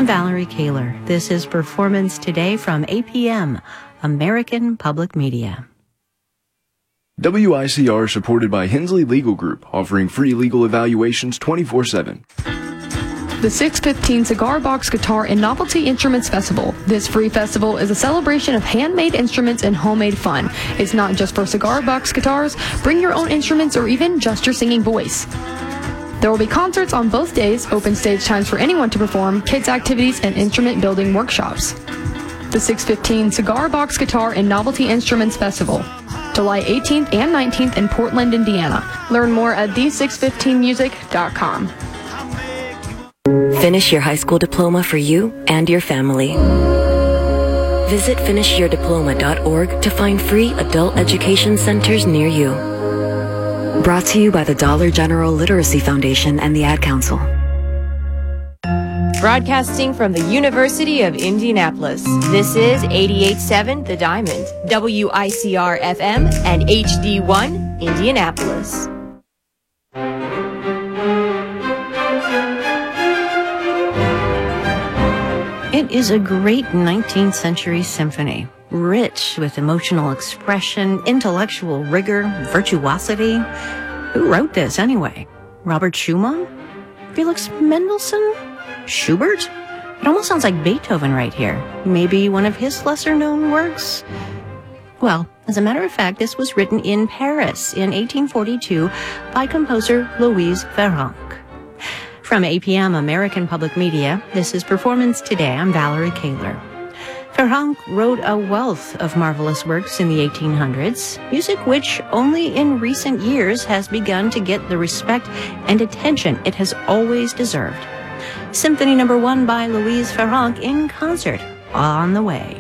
I'm Valerie Kaler. This is Performance Today from APM, American Public Media. WICR is supported by Hensley Legal Group, offering free legal evaluations 24/7. The 615 Cigar Box Guitar and Novelty Instruments Festival. This free festival is a celebration of handmade instruments and homemade fun. It's not just for cigar box guitars. Bring your own instruments or even just your singing voice. There will be concerts on both days, open stage times for anyone to perform, kids activities, and instrument building workshops. The 615 Cigar Box Guitar and Novelty Instruments Festival, July 18th and 19th in Portland, Indiana. Learn more at the615music.com. Finish your high school diploma for you and your family. Visit finishyourdiploma.org to find free adult education centers near you. Brought to you by the Dollar General Literacy Foundation and the Ad Council. Broadcasting from the University of Indianapolis, this is 88.7 The Diamond, WICR FM, and HD1 Indianapolis. It is a great 19th century symphony, rich with emotional expression, intellectual rigor, virtuosity. Who wrote this anyway? Robert Schumann? Felix Mendelssohn? Schubert? It almost sounds like Beethoven right here. Maybe one of his lesser-known works? Well, as a matter of fact, this was written in Paris in 1842 by composer Louise Farrenc. From APM American Public Media, this is Performance Today. I'm Valerie Kaler. Farrenc wrote a wealth of marvelous works in the 1800s, music which only in recent years has begun to get the respect and attention it has always deserved. Symphony No. 1 by Louise Farrenc in concert, on the way.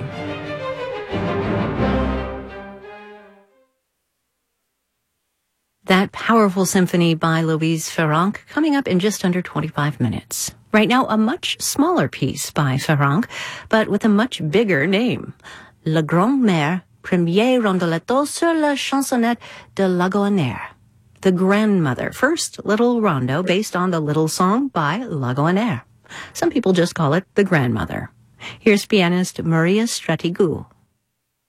That powerful symphony by Louise Farrenc coming up in just under 25 minutes. Right now, a much smaller piece by Farrenc, but with a much bigger name. La Grand-Mère, premier rondoletto sur la chansonnette de Lagohonère. The Grandmother, first little rondo based on the little song by Lagohonère. Some people just call it the Grandmother. Here's pianist Maria Stratigou.